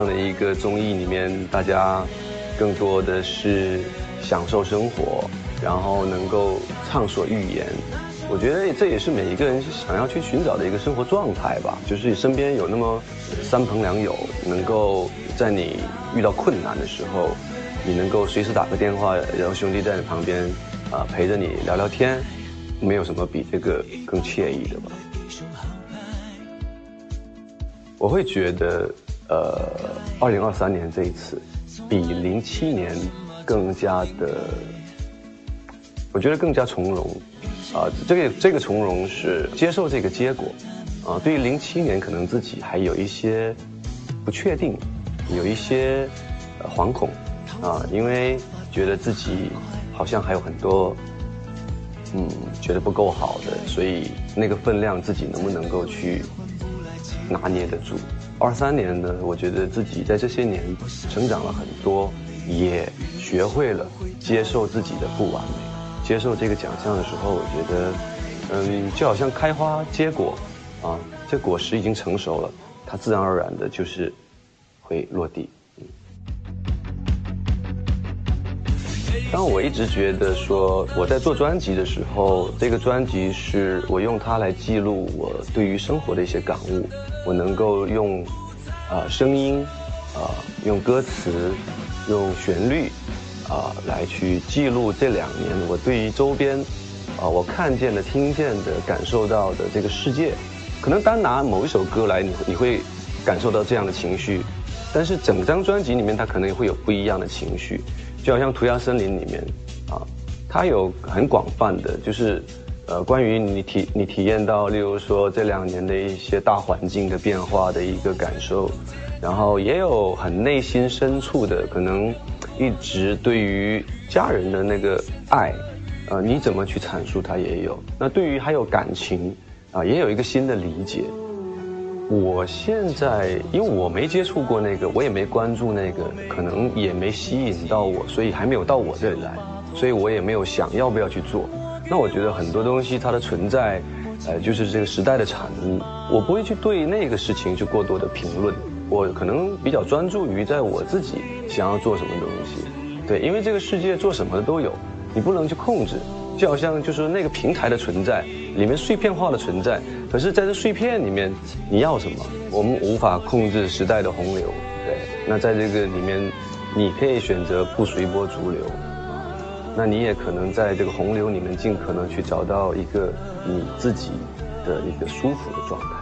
这样的一个综艺里面，大家更多的是享受生活，然后能够畅所欲言。我觉得这也是每一个人想要去寻找的一个生活状态吧，就是身边有那么三朋两友，能够在你遇到困难的时候，你能够随时打个电话，然后兄弟在你旁边，陪着你聊聊天，没有什么比这个更惬意的吧。我会觉得，2023年这一次比07年更加的，我觉得更加从容。这个从容是接受这个结果。对于07年，可能自己还有一些不确定，有一些惶恐因为觉得自己好像还有很多觉得不够好的，所以那个分量自己能不能够去拿捏得住。23年呢，我觉得自己在这些年成长了很多，也学会了接受自己的不完美。接受这个奖项的时候，我觉得就好像开花结果这果实已经成熟了，它自然而然的就是会落地。当我一直觉得说我在做专辑的时候，这个专辑是我用它来记录我对于生活的一些感悟，我能够用声音用歌词用旋律来去记录这2年我对于周边我看见的听见的感受到的这个世界。可能单拿某一首歌来你会感受到这样的情绪，但是整张专辑里面它可能也会有不一样的情绪。就好像涂鸦森林里面它有很广泛的，就是关于你体验到，例如说这2年的一些大环境的变化的一个感受，然后也有很内心深处的，可能一直对于家人的那个爱你怎么去阐述它也有。那对于还有感情也有一个新的理解。我现在因为我没接触过那个，我也没关注那个，可能也没吸引到我，所以还没有到我这里来，所以我也没有想要不要去做。那我觉得很多东西它的存在就是这个时代的产物，我不会去对那个事情去过多的评论，我可能比较专注于在我自己想要做什么东西。对，因为这个世界做什么的都有，你不能去控制。就好像就是那个平台的存在，里面碎片化的存在，可是在这碎片里面你要什么，我们无法控制时代的洪流。对，那在这个里面你可以选择不随波逐流，那你也可能在这个洪流里面尽可能去找到一个你自己的一个舒服的状态。